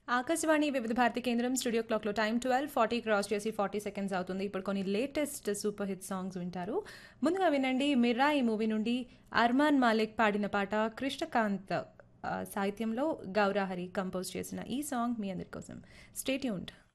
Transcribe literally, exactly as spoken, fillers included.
ఆకాశవాణి వివిధ భారతి కేంద్రం స్టూడియో క్లాక్లో టైం ట్వెల్వ్ ఫార్టీ క్రాస్ చేసి ఫార్టీ సెకండ్స్ అవుతుంది. ఇప్పుడు కొన్ని లేటెస్ట్ సూపర్ హిట్ సాంగ్స్ వింటారు. ముందుగా వినండి మిర్రా ఈ మూవీ నుండి అర్మాన్ మాలిక్ పాడిన పాట, కృష్ణకాంత్ ఆ, సాహిత్యంలో గౌరాహరి కంపోజ్ చేసిన ఈ సాంగ్ మీ అందరి కోసం. Stay tuned.